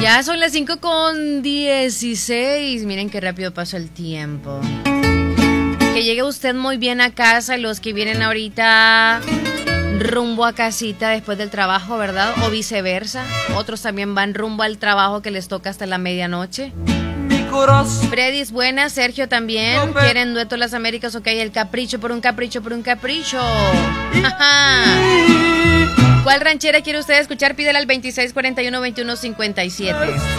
Ya son las 5:16. Miren qué rápido pasó el tiempo. Que llegue usted muy bien a casa, los que vienen ahorita rumbo a casita después del trabajo, ¿verdad? O viceversa. Otros también van rumbo al trabajo que les toca hasta la medianoche. Freddy es buena, Sergio también. ¿Quieren dueto Las Américas? Ok, el capricho por un capricho por un capricho. ¿Cuál ranchera quiere usted escuchar? Pídela al 2641-2157.